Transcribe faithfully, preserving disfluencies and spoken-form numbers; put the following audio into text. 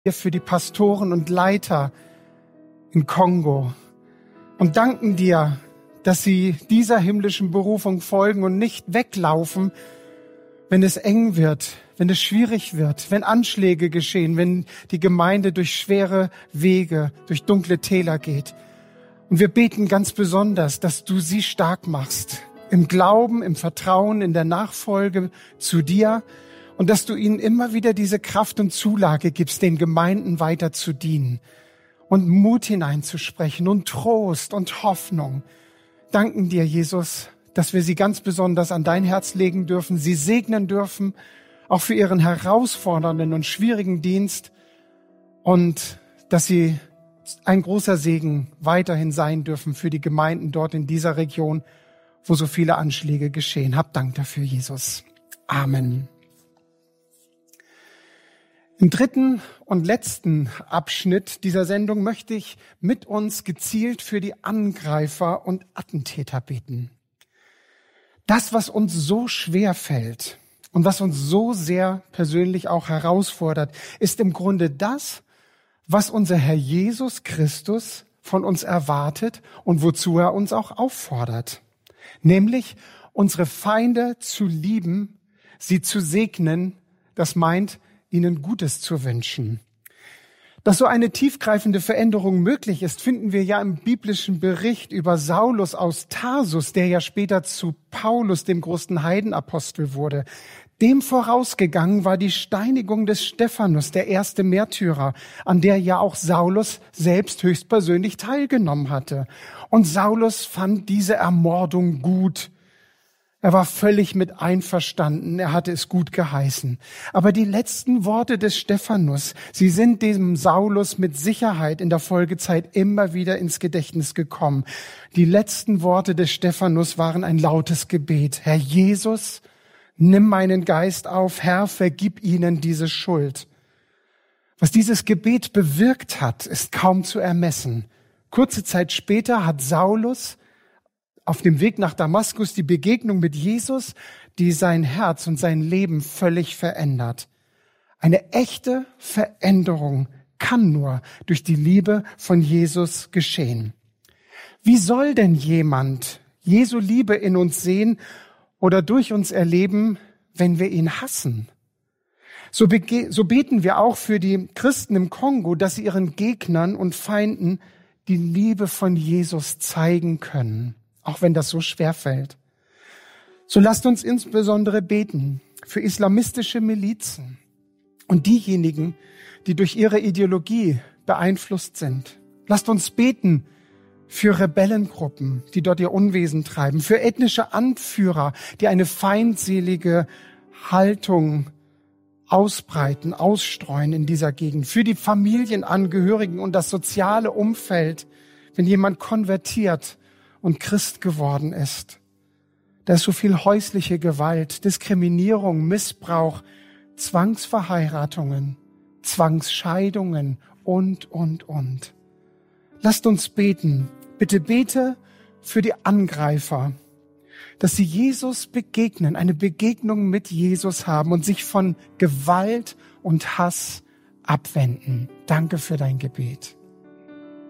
dir für die Pastoren und Leiter in Kongo und danken dir, dass sie dieser himmlischen Berufung folgen und nicht weglaufen, wenn es eng wird, wenn es schwierig wird, wenn Anschläge geschehen, wenn die Gemeinde durch schwere Wege, durch dunkle Täler geht. Und wir beten ganz besonders, dass du sie stark machst, im Glauben, im Vertrauen, in der Nachfolge zu dir und dass du ihnen immer wieder diese Kraft und Zulage gibst, den Gemeinden weiter zu dienen und Mut hineinzusprechen und Trost und Hoffnung. Danken dir, Jesus, dass wir sie ganz besonders an dein Herz legen dürfen, sie segnen dürfen, auch für ihren herausfordernden und schwierigen Dienst und dass sie ein großer Segen weiterhin sein dürfen für die Gemeinden dort in dieser Region, wo so viele Anschläge geschehen. Hab Dank dafür, Jesus. Amen. Im dritten und letzten Abschnitt dieser Sendung möchte ich mit uns gezielt für die Angreifer und Attentäter beten. Das, was uns so schwer fällt und was uns so sehr persönlich auch herausfordert, ist im Grunde das, was unser Herr Jesus Christus von uns erwartet und wozu er uns auch auffordert. Nämlich, unsere Feinde zu lieben, sie zu segnen, das meint, ihnen Gutes zu wünschen. Dass so eine tiefgreifende Veränderung möglich ist, finden wir ja im biblischen Bericht über Saulus aus Tarsus, der ja später zu Paulus, dem großen Heidenapostel, wurde. Dem vorausgegangen war die Steinigung des Stephanus, der erste Märtyrer, an der ja auch Saulus selbst höchstpersönlich teilgenommen hatte. Und Saulus fand diese Ermordung gut. Er war völlig mit einverstanden, er hatte es gut geheißen. Aber die letzten Worte des Stephanus, sie sind dem Saulus mit Sicherheit in der Folgezeit immer wieder ins Gedächtnis gekommen. Die letzten Worte des Stephanus waren ein lautes Gebet. Herr Jesus, nimm meinen Geist auf, Herr, vergib ihnen diese Schuld. Was dieses Gebet bewirkt hat, ist kaum zu ermessen. Kurze Zeit später hat Saulus auf dem Weg nach Damaskus die Begegnung mit Jesus, die sein Herz und sein Leben völlig verändert. Eine echte Veränderung kann nur durch die Liebe von Jesus geschehen. Wie soll denn jemand Jesu Liebe in uns sehen oder durch uns erleben, wenn wir ihn hassen? So, bege- so beten wir auch für die Christen im Kongo, dass sie ihren Gegnern und Feinden die Liebe von Jesus zeigen können, auch wenn das so schwer fällt. So lasst uns insbesondere beten für islamistische Milizen und diejenigen, die durch ihre Ideologie beeinflusst sind. Lasst uns beten für Rebellengruppen, die dort ihr Unwesen treiben, für ethnische Anführer, die eine feindselige Haltung ausbreiten, ausstreuen in dieser Gegend, für die Familienangehörigen und das soziale Umfeld, wenn jemand konvertiert und Christ geworden ist. Da ist so viel häusliche Gewalt, Diskriminierung, Missbrauch, Zwangsverheiratungen, Zwangsscheidungen und, und, und. Lasst uns beten. Bitte bete für die Angreifer, dass sie Jesus begegnen, eine Begegnung mit Jesus haben und sich von Gewalt und Hass abwenden. Danke für dein Gebet.